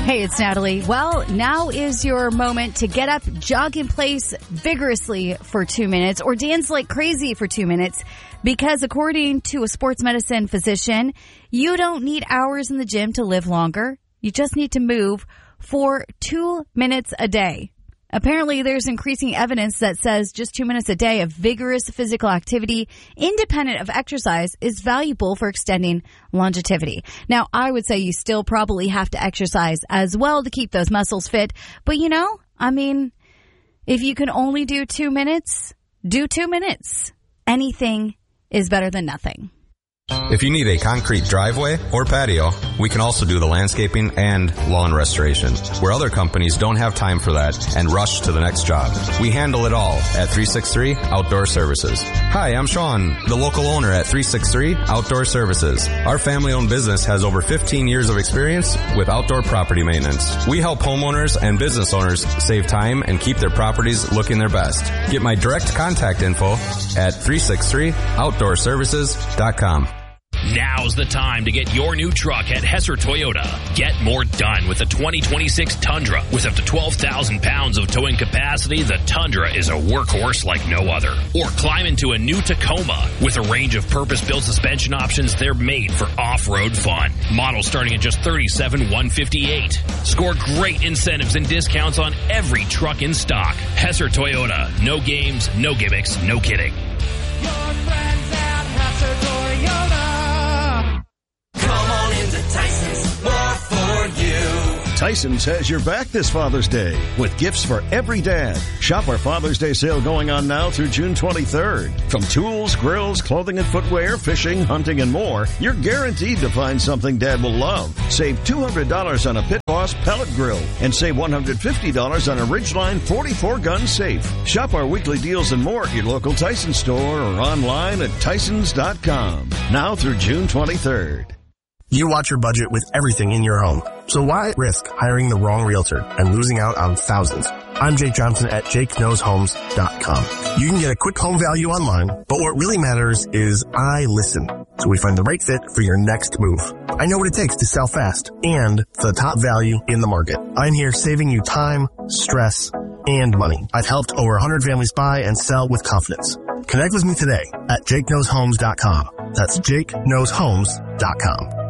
Hey, it's Natalie. Well, now is your moment to get up, jog in place vigorously for 2 minutes, or dance like crazy for 2 minutes, because according to a sports medicine physician, you don't need hours in the gym to live longer. You just need to move for 2 minutes a day. Apparently, there's increasing evidence that says just 2 minutes a day of vigorous physical activity, independent of exercise, is valuable for extending longevity. Now, I would say you still probably have to exercise as well to keep those muscles fit. But if you can only do 2 minutes, do 2 minutes. Anything is better than nothing. If you need a concrete driveway or patio, we can also do the landscaping and lawn restoration, where other companies don't have time for that and rush to the next job. We handle it all at 363 Outdoor Services. Hi, I'm Sean, the local owner at 363 Outdoor Services. Our family-owned business has over 15 years of experience with outdoor property maintenance. We help homeowners and business owners save time and keep their properties looking their best. Get my direct contact info at 363outdoorservices.com. Now's the time to get your new truck at Hesser Toyota. Get more done with the 2026 Tundra. With up to 12,000 pounds of towing capacity, the Tundra is a workhorse like no other. Or climb into a new Tacoma. With a range of purpose-built suspension options, they're made for off-road fun. Models starting at just $37,158. Score great incentives and discounts on every truck in stock. Hesser Toyota. No games, no gimmicks, no kidding. Your friends at Hesser Toyota. Come on into Tyson's, more for you. Tyson's has your back this Father's Day with gifts for every dad. Shop our Father's Day sale going on now through June 23rd. From tools, grills, clothing and footwear, fishing, hunting, and more, you're guaranteed to find something Dad will love. Save $200 on a Pit Boss pellet grill and save $150 on a Ridgeline 44-gun safe. Shop our weekly deals and more at your local Tyson store or online at Tysons.com. Now through June 23rd. You watch your budget with everything in your home. So why risk hiring the wrong realtor and losing out on thousands? I'm Jake Johnson at JakeKnowsHomes.com. You can get a quick home value online, but what really matters is I listen. So we find the right fit for your next move. I know what it takes to sell fast and the top value in the market. I'm here saving you time, stress, and money. I've helped over 100 families buy and sell with confidence. Connect with me today at JakeKnowsHomes.com. That's JakeKnowsHomes.com.